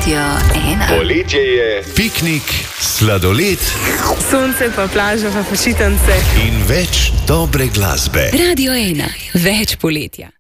Radio 1. Poletje je, piknik, sladoled, sonce pa plaža pa počitnice in več dobre glasbe. Radio 1. Več poletja.